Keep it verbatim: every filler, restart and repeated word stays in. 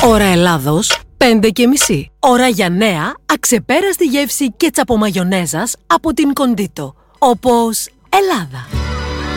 Ώρα Ελλάδος, πέντε και μισή. Ώρα για νέα, αξεπέραστη γεύση κέτσαπο μαγιονέζας από την Κοντίτο. Όπως Ελλάδα.